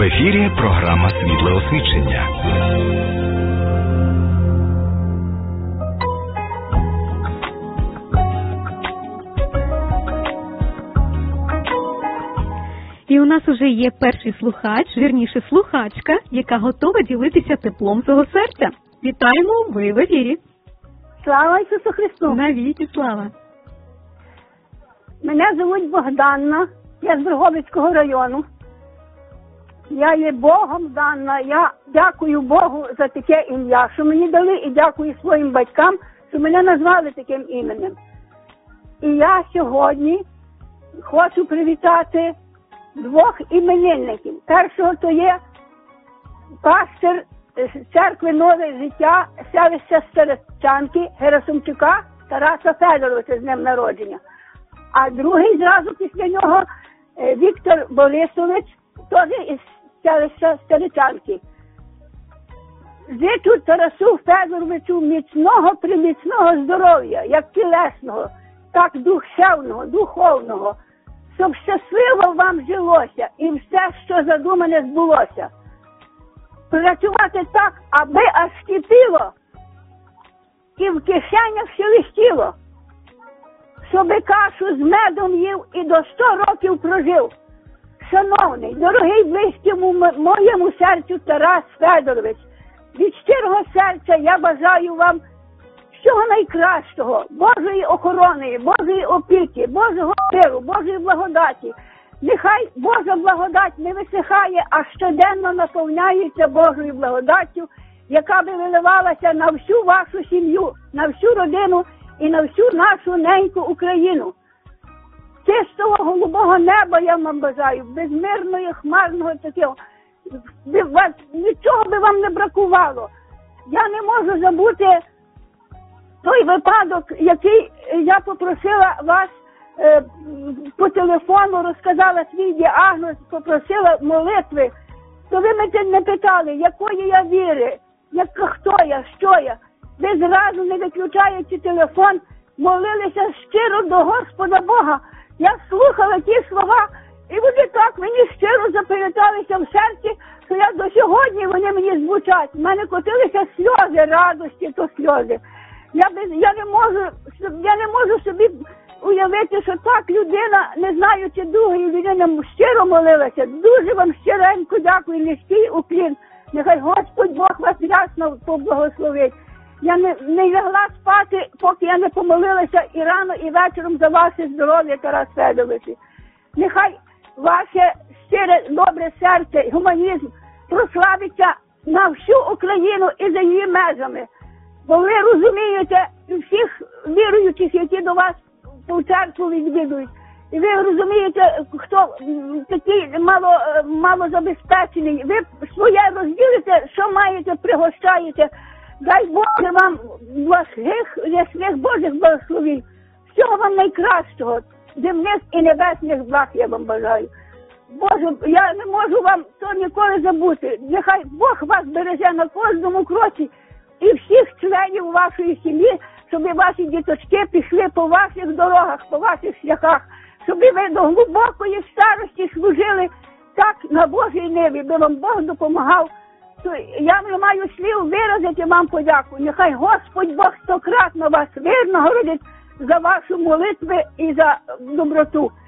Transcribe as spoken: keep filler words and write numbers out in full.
ефірі програма «Світле освічення». І у нас уже є перший слухач, вірніше слухачка, яка готова ділитися теплом свого серця. Вітаємо, ви в ефірі. Слава Ісусу Христу! Навіки слава! Мене звуть Богданна, я з Дрогобицького району. Я є Богом дана, я дякую Богу за таке ім'я, що мені дали, і дякую своїм батькам, що мене назвали таким іменем. І я сьогодні хочу привітати двох іменинників. Першого то є пастир церкви Нове життя, селища Старичанки, Герасимчука Тараса Федоровича з днем народження. А другий зразу після нього Віктор Борисович, теж із селища Старичанки. Зичу Тарасу Федоровичу міцного, приміцного здоров'я, як тілесного, так душевного, духовного, щоб щасливо вам жилося і все, що задумане, збулося. Працювати так, аби аж кипіло і в кишенях шелестіло, щоби кашу з медом їв і до сто років прожив. Шановний, дорогий близькому моєму серцю Тарас Федорович, від щирого серця я бажаю вам всього найкращого, Божої охорони, Божої опіки, Божого миру, Божої благодаті. Нехай Божа благодать не висихає, а щоденно наповняється Божою благодаттю, яка би виливалася на всю вашу сім'ю, на всю родину і на всю нашу неньку Україну. Чистого голубого неба я вам бажаю, безмирного, хмарного такого. Нічого би вам не бракувало. Я не можу забути той випадок, який я попросила вас е, по телефону, розказала свій діагноз, попросила молитви. То ви мене не питали, якої я віри, як, хто я, що я. Ви зразу, не виключаючи телефон, молилися щиро до Господа Бога. Я слухала ті слова, і вони так мені щиро запам'яталися в серці, що я до сьогодні вони мені звучать. У мене котилися сльози радості, то сльози. Я, без, я, не можу, я не можу собі уявити, що так людина, не знаючи другої людини, щиро молилася. Дуже вам щиренько дякую, низький уклін. Нехай Господь Бог вас ясно поблагословить. Я не, не лягла спати, поки я не помолилася і рано, і вечором за ваше здоров'я, Тарас Федорович. Нехай ваше щире, добре серце, гуманізм прославиться на всю Україну і за її межами. Бо ви розумієте, всіх віруючих, які до вас у церкву відвідують, і ви розумієте, хто такий мало, мало забезпечений, ви своє розділите, що маєте, пригощаєте. Дай Боже вам благих, ясних Божих благословень. Всього вам найкращого, земних і небесних благ я вам бажаю. Боже, я не можу вам то ніколи забути. Нехай Бог вас береже на кожному кроці і всіх членів вашої сім'ї, щоб ваші діточки пішли по ваших дорогах, по ваших шляхах, щоб ви до глибокої старості служили так на Божій небі, би вам Бог допомагав. Я не маю слів виразити вам подяку. Нехай Господь Бог стократно вас винагородить за вашу молитву і за доброту.